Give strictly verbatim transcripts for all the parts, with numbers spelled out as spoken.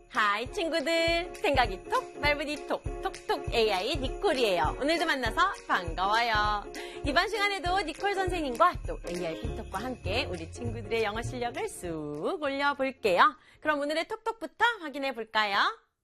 하이 친구들, 생각이 톡, 말문이 톡, 톡톡 에이아이 니콜이에요. 오늘도 만나서 반가워요. 이번 시간에도 니콜 선생님과 또 에이아이 픽톡과 함께 우리 친구들의 영어 실력을 쑥 올려볼게요. 그럼 오늘의 톡톡부터 확인해 볼까요?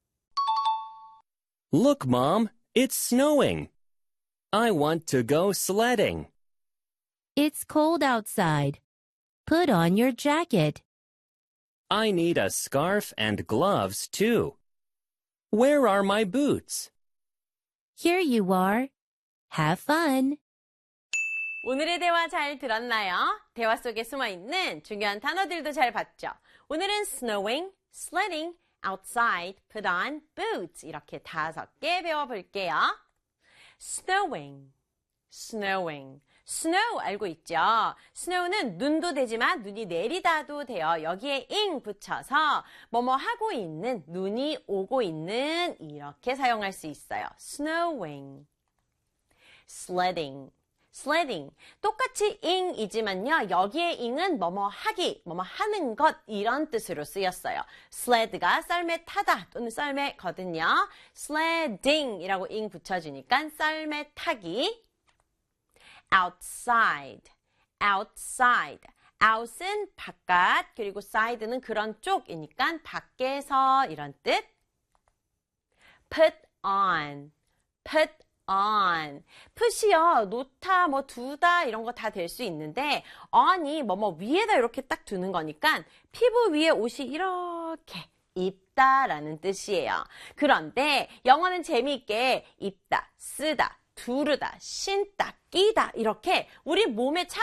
Look, Mom, it's snowing. I want to go sledding. It's cold outside. Put on your jacket. I need a scarf and gloves, too. Where are my boots? Here you are. Have fun. 오늘의 대화 잘 들었나요? 대화 속에 숨어있는 중요한 단어들도 잘 봤죠? 오늘은 snowing, sledding, outside, put on, boots 이렇게 다섯 개 배워볼게요. snowing, snowing. snow 알고 있죠? snow는 눈도 되지만 눈이 내리다도 돼요. 여기에 ing 붙여서 뭐뭐 하고 있는, 눈이 오고 있는 이렇게 사용할 수 있어요. snowing, sledding, sledding. 똑같이 ing이지만요. 여기에 ing은 뭐뭐 하기, 뭐뭐 하는 것 이런 뜻으로 쓰였어요. sled가 썰매 타다 또는 썰매 거든요. sledding이라고 ing 붙여주니까 썰매 타기. outside, outside. out은 바깥, 그리고 side는 그런 쪽이니까 밖에서 이런 뜻. put on, put on. put이요, 놓다, 뭐 두다 이런 거 다 될 수 있는데 on이 뭐뭐 위에다 이렇게 딱 두는 거니까 피부 위에 옷이 이렇게 입다라는 뜻이에요. 그런데 영어는 재미있게 입다, 쓰다, 두르다, 신다, 끼다 이렇게 우리 몸에 차